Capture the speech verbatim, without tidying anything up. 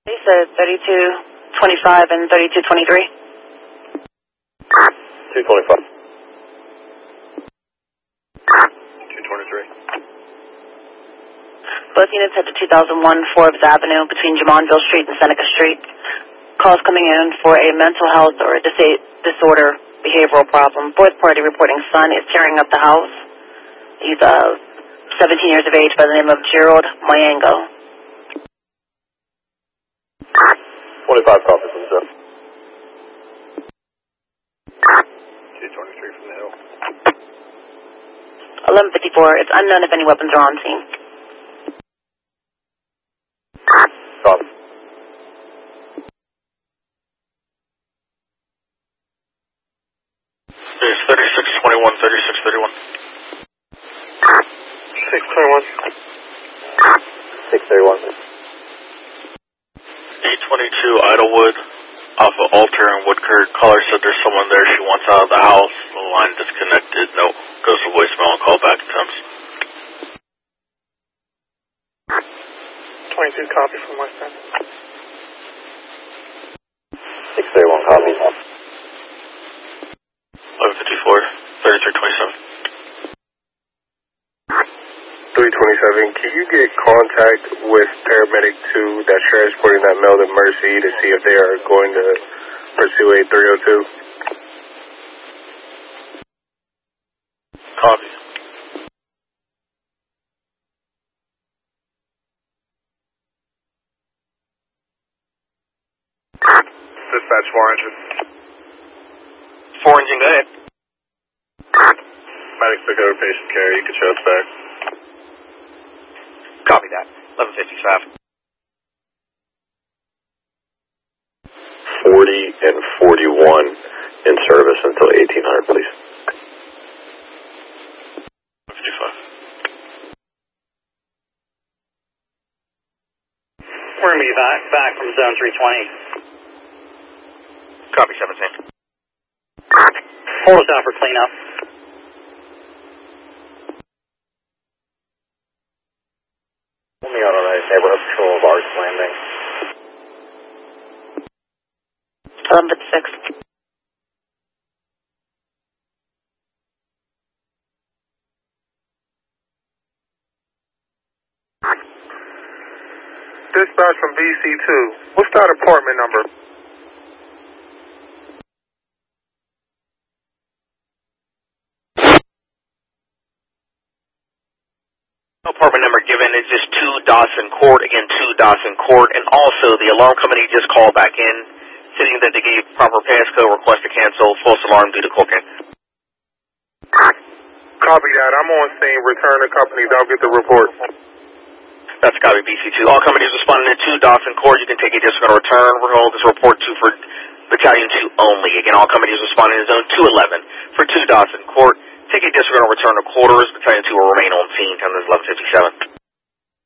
They said thirty-two twenty-five and thirty-two twenty-three. two twenty-five. two twenty-three. Both units head to two thousand one Forbes Avenue between Jamonville Street and Seneca Street. Calls coming in for a mental health or a dis- disorder behavioral problem. Fourth party reporting son is tearing up the house. He's uh, seventeen years of age by the name of Gerald Mayengo. twenty-five copies from the zone. two twenty-three from the hill. eleven fifty-four. It's unknown if any weapons are on scene. Copy. There's thirty-six twenty-one, thirty-six thirty-one. six twenty-one. six thirty-one. eight twenty-two Idlewood, off of Alter and Woodkirk. Caller said there's someone there she wants out of the house. The line disconnected. No, goes to voicemail and call back attempts. twenty-two copy from West End. six thirty-one copy. eleven fifty-four, thirty-three twenty-seven. three twenty-seven, can you get contact with paramedic two that's transporting that mail to Mercy to see if they are going to pursue a three oh two? Copy. Dispatch four engine. Four engine, go ahead. Medic took over patient care, you can show us back. Copy that. eleven fifty-five. forty and forty-one in service until eighteen hundred, please. eleven fifty-five. We're going to be back, back from zone three twenty. Copy seventeen. Hold us out for cleanup. Let me out on a neighborhood patrol of Arts Landing. eleven fifty-six. Dispatch from B C two. What's that apartment number? Apartment number given is just two Dawson Court. Again, two Dawson Court. And also, the alarm company just called back in, stating that they gave proper passcode, request to cancel, false alarm due to cocaine. Copy that. I'm on scene. Return to companies. I'll get the report. That's copy B C two. All companies responding to two Dawson Court. You can take a disregard or return. We're going to hold this report two for Battalion two only. Again, all companies responding to zone two eleven for two Dawson Court. Take a disregard or return to quarters. Battalion two will remain on scene. Time is eleven fifty-seven.